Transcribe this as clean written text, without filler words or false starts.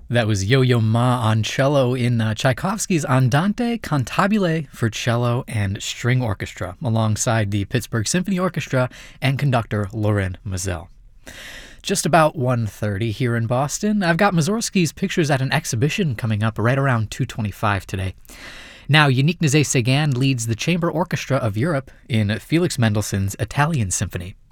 That was Yo-Yo Ma on cello in Tchaikovsky's Andante Cantabile for cello and string orchestra, alongside the Pittsburgh Symphony Orchestra and conductor Loren Mizell. Just about 1:30 here in Boston, I've got Mussorgsky's pictures at an exhibition coming up right around 2:25 today. Now, Yannick Nézet-Séguin leads the Chamber Orchestra of Europe in Felix Mendelssohn's Italian Symphony.